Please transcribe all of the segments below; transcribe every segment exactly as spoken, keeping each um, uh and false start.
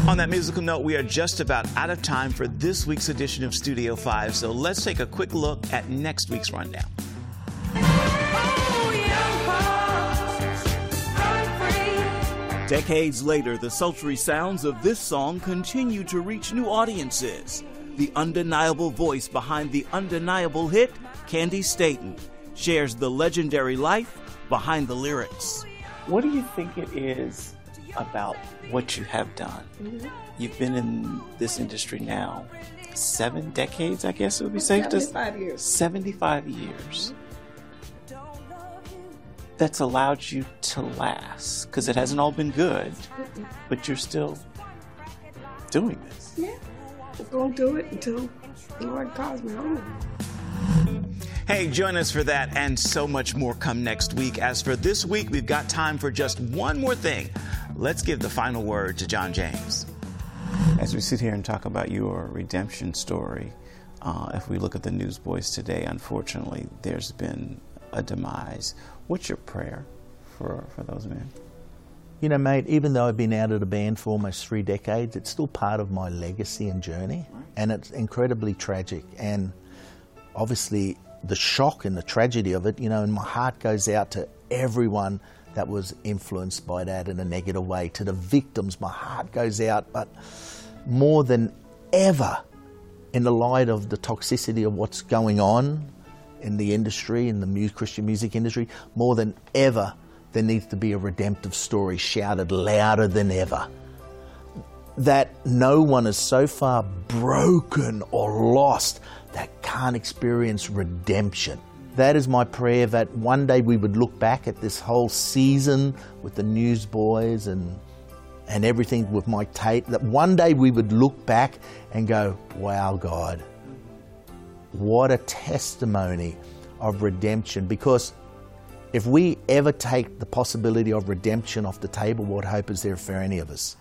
On that musical note, we are just about out of time for this week's edition of Studio five, so let's take a quick look at next week's rundown. Decades later, the sultry sounds of this song continue to reach new audiences. The undeniable voice behind the undeniable hit, Candy Staton, shares the legendary life behind the lyrics. What do you think it is about what you have done? Mm-hmm. You've been in this industry now seven decades, I guess it would be safe to say. seventy-five years. seventy-five years. That's allowed you to last, because it hasn't all been good, mm-hmm. but you're still doing this. Yeah, I'm going to do it until the Lord calls me home. Hey, join us for that and so much more come next week. As for this week, we've got time for just one more thing. Let's give the final word to John James. As we sit here and talk about your redemption story, uh, if we look at the Newsboys today, unfortunately, there's been a demise. What's your prayer for, for those men? You know, mate, even though I've been out of the band for almost three decades, it's still part of my legacy and journey, right. And it's incredibly tragic. And obviously, the shock and the tragedy of it, you know, and my heart goes out to everyone that was influenced by that in a negative way. To the victims, my heart goes out, but more than ever, in the light of the toxicity of what's going on in the industry, in the mu- Christian music industry, more than ever, there needs to be a redemptive story shouted louder than ever. That no one is so far broken or lost that can't experience redemption. That is my prayer, that one day we would look back at this whole season with the Newsboys and and everything with Mike Tate, that one day we would look back and go, wow, God, what a testimony of redemption. Because if we ever take the possibility of redemption off the table, what hope is there for any of us?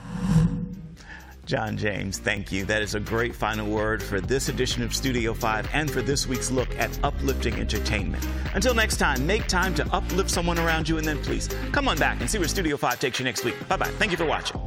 John James, thank you. That is a great final word for this edition of Studio five and for this week's look at uplifting entertainment. Until next time, make time to uplift someone around you, and then please come on back and see where Studio five takes you next week. Bye-bye. Thank you for watching.